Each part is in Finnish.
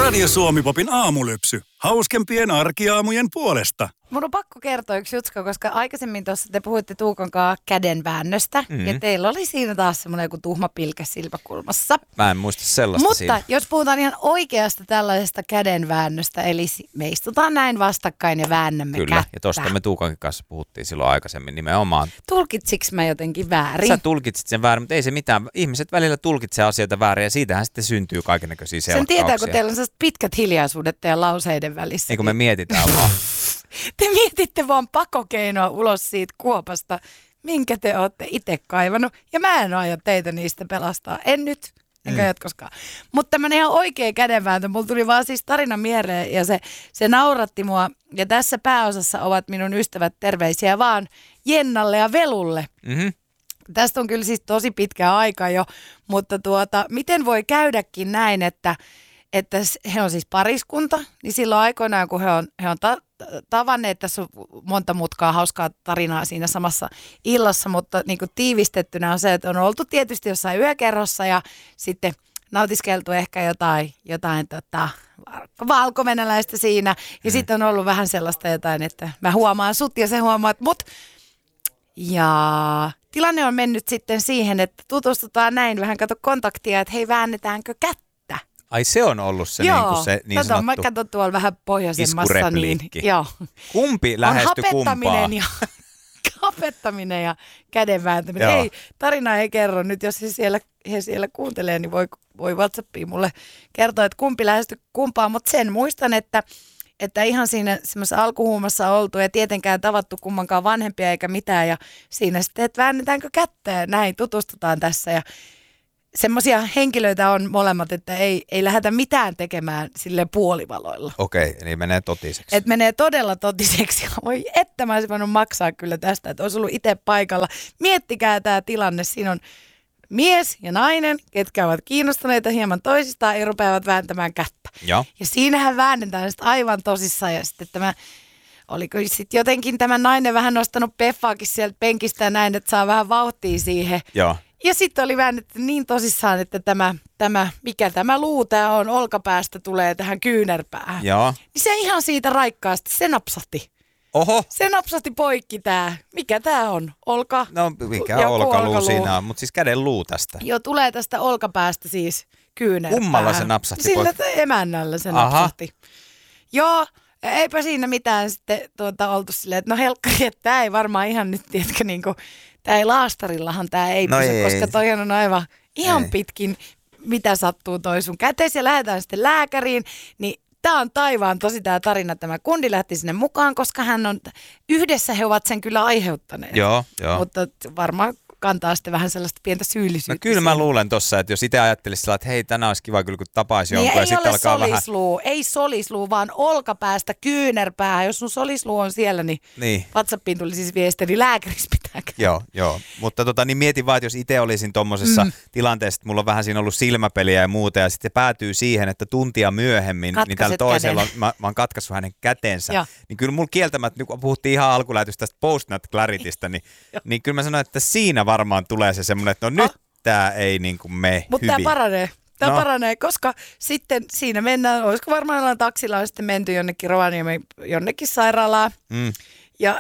Radio Suomi-popin aamulypsy. Hauskempien arkiaamujen puolesta. Mun on pakko kertoa yksi jutska, koska aikaisemmin tuossa te puhuitte Tuukon kanssa kädenväännöstä. Ja teillä oli siinä taas semmoinen joku tuhma pilke silmäkulmassa. Mä en muista sellaista Mutta siinä. jos puhutaan ihan oikeasta tällaisesta kädenväännöstä, eli me istutaan näin vastakkain ja väännämme Kyllä, kättä. ja tosta me Tuukankin kanssa puhuttiin silloin aikaisemmin nimenomaan. Tulkitsiks mä jotenkin väärin? Sä tulkitsit sen väärin, mutta ei se mitään. Ihmiset välillä tulkitsee asioita väärin ja siitähän sitten syntyy kaikennäköisiä Sen tietää, selkkauksia. kun teillä on sellaiset pitkät hiljaisuudet teidän lauseiden välissä. Niin kun me mietitään vaan. Te mietitte vaan pakokeinoa ulos siitä kuopasta, minkä te olette itse kaivannut. Ja mä en aio teitä niistä pelastaa. En nyt, enkä jatkoskaan. Mutta tämmöinen ihan oikea kädenvääntö. Mulla tuli vaan siis tarina mieleen ja se nauratti mua. Ja tässä pääosassa ovat minun ystävät, terveisiä vaan Jennalle ja Velulle. Mm-hmm. Tästä on kyllä siis tosi pitkä aika jo, mutta miten voi käydäkin näin, että he on siis pariskunta, niin silloin aikoinaan, kun he on tavanneet, tässä on monta mutkaa hauskaa tarinaa siinä samassa illassa, mutta niin kuin tiivistettynä on se, että on oltu tietysti jossain yökerrossa ja sitten nautiskeltu ehkä jotain valkovenäläistä siinä ja sitten on ollut vähän sellaista jotain, että mä huomaan sut ja se huomaat mut. Ja tilanne on mennyt sitten siihen, että tutustutaan näin vähän, kato kontaktia, että hei, väännetäänkö kättä? Ai se on ollut se, Joo, niin kuin se niin sanottu mä katson tuolla vähän pohjoisemmassa. iskurepliikki. Joo. Kumpi lähesty kumpaa? Hapettaminen ja kädenvääntäminen. Joo. Ei, tarina ei kerro. Nyt jos he siellä kuuntelee, niin voi WhatsAppiin mulle kertoa, että kumpi lähesty kumpaa. Mutta sen muistan, että ihan siinä semmoisessa alkuhuumassa oltu ja tietenkään tavattu kummankaan vanhempia eikä mitään. Ja siinä sitten, että väännetäänkö kättä ja näin tutustutaan tässä ja semmoisia henkilöitä on molemmat, että ei lähdetä mitään tekemään sille puolivaloilla. Okei, eli menee totiseksi. Että menee todella totiseksi. Voi että mä olisin voinut maksaa kyllä tästä, että olisi ollut itse paikalla. Miettikää tämä tilanne. Siinä on mies ja nainen, ketkä ovat kiinnostuneita hieman toisistaan ja rupeavat vääntämään kättä. Joo. Ja siinähän väännetään sitten aivan tosissaan ja sitten oliko sitten jotenkin tämä nainen vähän nostanut peffaakin sieltä penkistä ja näin, että saa vähän vauhtia siihen. Joo. Ja sitten oli väännetty niin tosissaan, että mikä tämä luu tämä on, olkapäästä tulee tähän kyynärpäähän. Joo. Niin se ihan siitä raikkaasti, se napsahti. Oho. Se napsahti poikki tämä. Mikä tämä on? Olka? No mikä Joku olkaluu siinä on, mutta siis käden luu tästä. Joo, tulee tästä olkapäästä siis kyynärpäähän. Kummalla se napsahti Sillä poikki? emännällä se napsahti. Joo, eipä siinä mitään sitten oltu silleen, että no helkkari, että tämä ei varmaan ihan nyt, tiedätkö, niin kuin, tämä ei laastarillahan tämä ei No pysy, ei. koska toi on aivan ihan Ei. pitkin, mitä sattuu toi sun kätees ja lähdetään sitten lääkäriin, niin tämä on taivaan tosi tämä tarina. Tämä kundi lähti sinne mukaan, koska yhdessä he ovat sen kyllä aiheuttaneet. Joo. Mutta varmaan kantaa sitten vähän sellaista pientä syyllisyyttä. No kyllä mä siihen. luulen tossa, että jos itse ajattelisi sillä, että hei, tänään olisi kiva kyllä kun tapaisi Niin jonkun ja ei sitten ole alkaa vähän... solisluu, ei solisluu, vaan olkapäästä kyynärpäähän. Jos sun solisluu on siellä, niin Niin. WhatsAppiin tuli siis viesti, niin lääkärissä pitää käydä. Joo. Mutta niin mietin vaan, että jos itse olisin tommosessa tilanteessa, että mulla on vähän siinä ollut silmäpeliä ja muuta, ja sitten se päätyy siihen, että tuntia myöhemmin, niin Katkaiset tällä toisella, käden. mä oon katkaissut hänen kätensä, Joo. niin kyllä mulla kieltämättä, kun puhuttiin ihan alkulähetystä tästä post-nut claritystä, niin kyllä mä sanoin, että siinä varmaan tulee se semmoinen, että no nyt tää ei niin kuin mene Mutta hyvin. tämä paranee. Tämä No. paranee, koska sitten siinä mennään, olisiko varmaan jollain taksilla on sitten menty jonnekin Rovaniemen jonnekin sairaalaan. Ja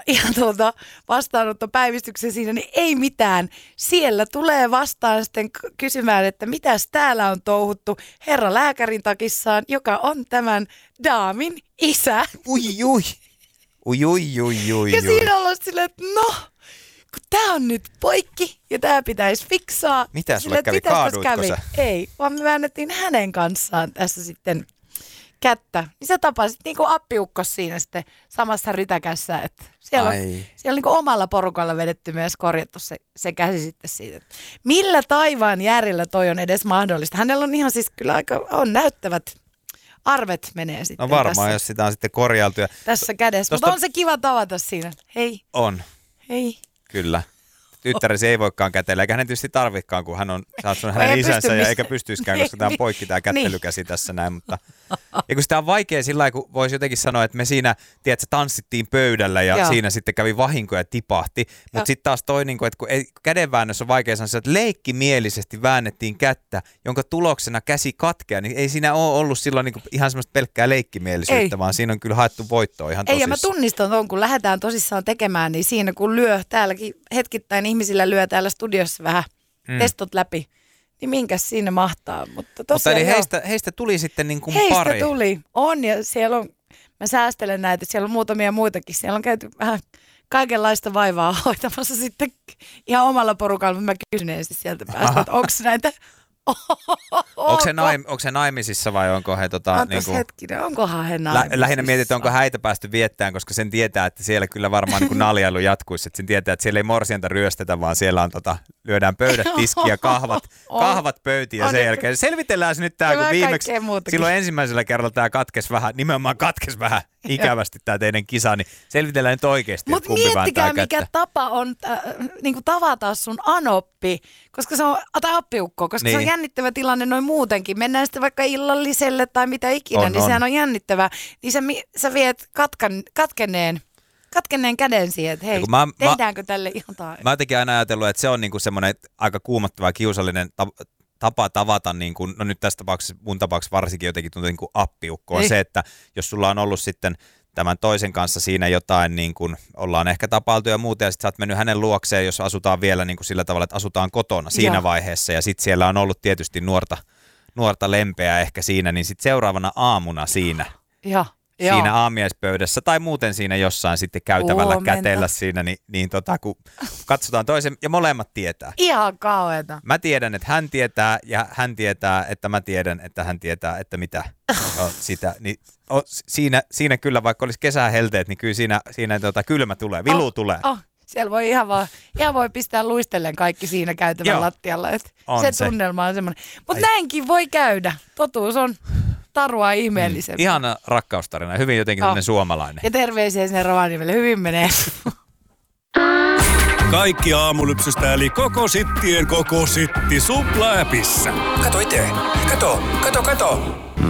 vastaanottopäivystyksen siinä, niin ei mitään. Siellä tulee vastaan sitten kysymään, että mitäs täällä on touhuttu herra lääkärin takissaan, joka on tämän daamin isä. Ui. Ja siinä ollaan silleen, että no, kun tää on nyt poikki ja tää pitäisi fiksaa. Mitä sulle Silleen, että kävi? mitäs tässä Kaaduitko sä? Ei, vaan me väännettiin hänen kanssaan tässä sitten kättä. Niin sä tapasit niin kuin appiukkos siinä sitten samassa rytäkässä. Että siellä on niin kuin omalla porukalla vedetty myös korjattu se käsi sitten siitä. Millä taivaan järjellä toi on edes mahdollista? Hänellä on ihan siis kyllä on näyttävät arvet menee sitten No varmaan, tässä, jos sitä on sitten korjailtu. Ja tässä kädessä. Mutta on se kiva tavata siinä. Hei. on, Hei. kyllä. tyttäresi ei voikaan kätellä, eikä hänen tietysti tarvikaan, kun hän on hänen isänsä ja eikä pystyisikään, koska tämä on poikki tämä kättelykäsi tässä näin. Mutta, ja kun sitä on vaikea sillä lailla, kun voisi jotenkin sanoa, että me siinä, tiedätkö, tanssittiin pöydällä ja siinä sitten kävi vahinko ja tipahti. Mutta sitten taas toi, että kun kädenväännössä on vaikea sanoa, että leikkimielisesti väännettiin kättä, jonka tuloksena käsi katkeaa, niin ei siinä ole ollut silloin ihan semmoista pelkkää leikkimielisyyttä, vaan siinä on kyllä haettu voittoa ihan tosissaan. Ei, ja mä tunnistan ton, kun lähdetään tosissaan tekemään, niin siinä kun lyö täälläkin hetkittäin ihmisillä lyö täällä studiossa vähän testot läpi, niin minkäs siinä mahtaa. Mutta eli heistä tuli sitten niin kuin pari. Heistä tuli, on, ja siellä on, mä säästelen näitä, siellä on muutamia muitakin, siellä on käyty vähän kaikenlaista vaivaa hoitamassa sitten ihan omalla porukalla, mä kysyn ensin sieltä päästä, että onko näitä... Onko se naimisissa vai onko he hetkinen, onkohan he naimisissa? Lähinnä mietit, onko häitä päästy viettämään, koska sen tietää, että siellä kyllä varmaan niin naljailu jatkuisi. Että sen tietää, että siellä ei morsianta ryöstetä, vaan siellä on lyödään pöydät tiskiä, kahvat pöytiin ja sen jälkeen. Selvitellään se nyt tämä, kun viimeksi silloin ensimmäisellä kerralla tämä katkesi vähän, nimenomaan katkesi vähän ikävästi tämä teidän kisa, niin selvitellään nyt oikeasti, että kumpi vääntää kättä. Mutta mikä tapa on niinku tavata sun anoppi, koska se on, appiukko, koska se on jännittävä tilanne noin muutenkin. Mennään sitten vaikka illalliselle tai mitä ikinä, niin sehän on jännittävä. Niin sä viet katkenneen käden siihen, että hei, tehdäänkö tälle jotain? Mä jotenkin aina ajatellut, että se on niinku semmoinen aika kuumottava ja kiusallinen tapa tavata, niin kuin, no nyt tässä tapauksessa, mun tapauksessa varsinkin jotenkin tuntuu niin kuin appiukko, on se, että jos sulla on ollut sitten tämän toisen kanssa siinä jotain, niin kuin ollaan ehkä tapailtu ja muuta, ja sitten sä oot mennyt hänen luokseen, jos asutaan vielä niin kuin sillä tavalla, että asutaan kotona siinä vaiheessa, ja sitten siellä on ollut tietysti nuorta lempeä ehkä siinä, niin sitten seuraavana aamuna siinä aamiaispöydässä tai muuten siinä jossain sitten käytävällä kätellä siinä, niin kun katsotaan toisen ja molemmat tietää. Ihan kauheeta. Mä tiedän, että hän tietää ja hän tietää, että mä tiedän, että hän tietää, että mitä sitä. Niin, siinä kyllä, vaikka olisi kesähelteet, niin kyllä siinä kylmä tulee, vilu tulee. Siellä voi ihan voi pistää luistellen kaikki siinä käytävän lattialla. Se tunnelma on semmoinen. Mutta näinkin voi käydä. Totuus on tarua ihmeellisempi. Ihana rakkaustarina. Hyvin jotenkin tämmöinen suomalainen. Ja terveisiä sinne Rovaniemelle. Hyvin menee. Kaikki Aamulypsystä eli koko sittien koko sitti Supla-appissa. Kato itse. Kato.